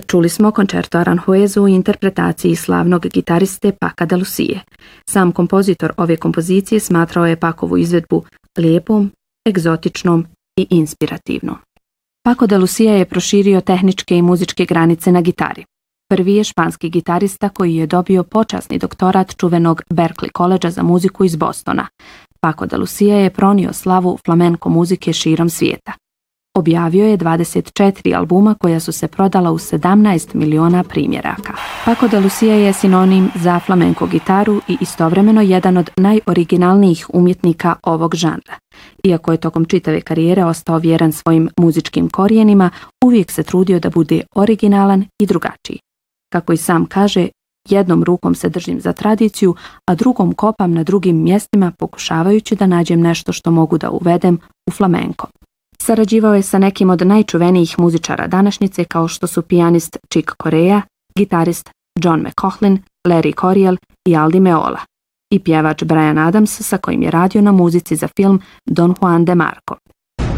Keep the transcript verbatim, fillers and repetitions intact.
Čuli smo koncerto Aranjuezu u interpretaciji slavnog gitariste Paca de Lucie. Sam kompozitor ove kompozicije smatrao je Pacovu izvedbu lijepom, egzotičnom i inspirativnom. Paco de Lucia je proširio tehničke i muzičke granice na gitari. Prvi je španski gitarista koji je dobio počasni doktorat čuvenog Berklee Collegea za muziku iz Bostona. Paco de Lucia je pronio slavu flamenko muzike širom svijeta. Objavio je dvadeset četiri albuma koja su se prodala u sedamnaest miliona primjeraka. Paco de Lucia je sinonim za flamenko gitaru i istovremeno jedan od najoriginalnijih umjetnika ovog žanra. Iako je tokom čitave karijere ostao vjeran svojim muzičkim korijenima, uvijek se trudio da bude originalan i drugačiji. Kako i sam kaže, jednom rukom se držim za tradiciju, a drugom kopam na drugim mjestima pokušavajući da nađem nešto što mogu da uvedem u flamenko. Sarađivao je sa nekim od najčuvenijih muzičara današnjice kao što su pijanist Chick Corea, gitarist John McLaughlin, Larry Coryell i Aldi Meola i pjevač Bryan Adams sa kojim je radio na muzici za film Don Juan de Marco.